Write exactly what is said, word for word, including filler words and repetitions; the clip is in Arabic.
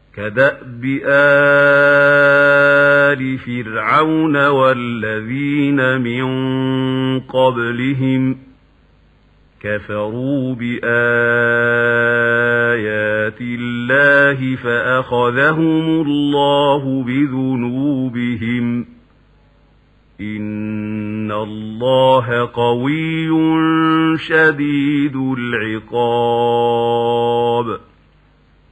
كدأب آل فرعون والذين من قبلهم كفروا بآيات الله فأخذهم الله بذنوبهم إن الله قوي شديد العقاب.